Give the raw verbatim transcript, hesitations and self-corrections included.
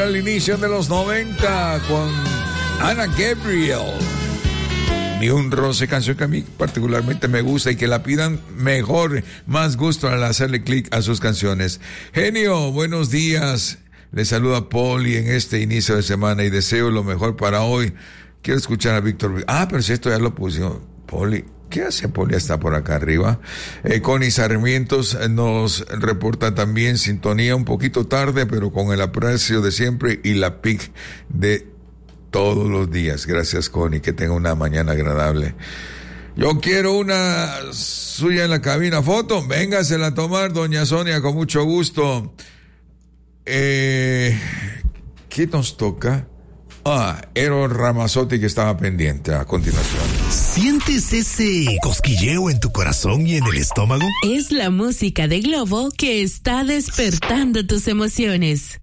era el inicio de los noventa con Ana Gabriel. Ni un roce, canción que a mí particularmente me gusta y que la pidan mejor, más gusto al hacerle clic a sus canciones. Genio, buenos días. Le saluda Poli en este inicio de semana y deseo lo mejor para hoy. Quiero escuchar a Víctor. Ah, pero si esto ya lo puso Poli. ¿Qué hace Poli? Está por acá arriba. Eh, Connie Sarmientos nos reporta también sintonía un poquito tarde, pero con el aprecio de siempre y la pic de todos los días. Gracias, Connie, que tenga una mañana agradable. Yo quiero una suya en la cabina. Foto, véngasela a tomar, doña Sonia, con mucho gusto. Eh, ¿Qué nos toca? Ah, Eros Ramazzotti, que estaba pendiente. A continuación. ¿Sientes ese cosquilleo en tu corazón y en el estómago? Es la música de Globo que está despertando tus emociones.